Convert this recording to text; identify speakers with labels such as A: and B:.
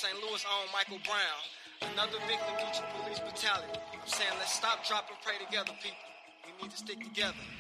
A: St. Louis' own Michael Brown, another victim due to police brutality. I'm saying let's stop, drop, and pray together, people. We need to stick together.